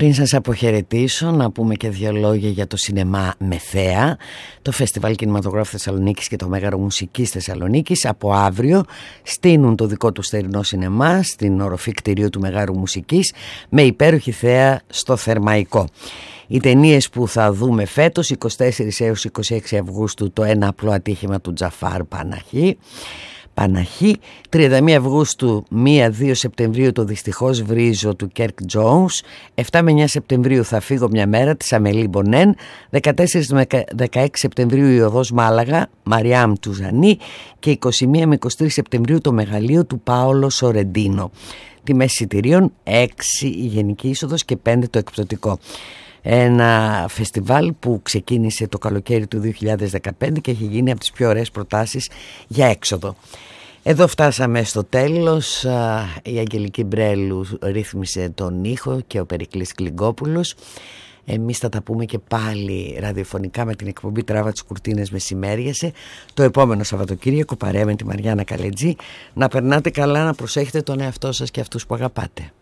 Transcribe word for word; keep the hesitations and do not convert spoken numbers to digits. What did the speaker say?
Πριν σας αποχαιρετήσω, να πούμε και δύο λόγια για το σινεμά Μεθέα, το Φεστιβάλ Κινηματογράφου Θεσσαλονίκης και το Μέγαρο Μουσικής Θεσσαλονίκης. Από αύριο στείνουν το δικό του στερινό σινεμά στην οροφή κτηρίου του Μεγάρου Μουσικής με υπέροχη θέα στο Θερμαϊκό. Οι ταινίες που θα δούμε φέτος, εικοστή τέταρτη έως εικοστή έκτη Αυγούστου, το Ένα απλό ατύχημα του Τζαφάρ Παναχή. Παναχή, τριάντα μία Αυγούστου, μία με δύο Σεπτεμβρίου το Δυστυχώς βρίζω του Κέρκ Τζόουνς, επτά με εννιά Σεπτεμβρίου Θα φύγω μια μέρα της Αμελή Μπονέν, δεκατέσσερα με δεκαέξι Σεπτεμβρίου Η οδός Μάλαγα, Μαριάμ του Ζανί και είκοσι μία με είκοσι τρία Σεπτεμβρίου το Μεγαλείο του Πάολο Σορεντίνο. Τιμές εισιτηρίων έξι η γενική είσοδος και πέντε το εκπτωτικό. Ένα φεστιβάλ που ξεκίνησε το καλοκαίρι του δύο χιλιάδες δεκαπέντε και έχει γίνει από τις πιο ωραίες προτάσεις για έξοδο. Εδώ φτάσαμε στο τέλος. Η Αγγελική Μπρέλου ρύθμισε τον ήχο και ο Περικλής Κλιγκόπουλος. Εμείς θα τα πούμε και πάλι ραδιοφωνικά με την εκπομπή Τράβα τις Κουρτίνες Μεσημέριασε το επόμενο Σαββατοκύριακο παρέα με τη Μαριάννα Καλετζή. Να περνάτε καλά, να προσέχετε τον εαυτό σας και αυτούς που αγαπάτε.